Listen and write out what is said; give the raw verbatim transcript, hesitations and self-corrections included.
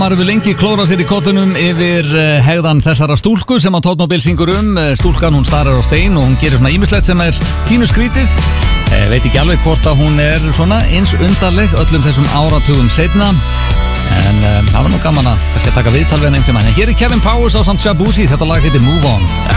maður hefur lengi klórað sér í kollunum yfir uh, hegðan þessara stúlku sem að Tótt Mobil syngur um. uh, Stúlkan hún starir á stein og hún gerir svona ýmislegt sem er pínu skrítið. uh, Veit ekki alveg hvort að hún er svona eins undarleg öllum þessum áratugum seinna. En uh, það var nú gaman að kannski að taka viðtal við henni einhvern veginn. En hér er Kevin Powers á samt Shabuzi, þetta lag heitir Move On.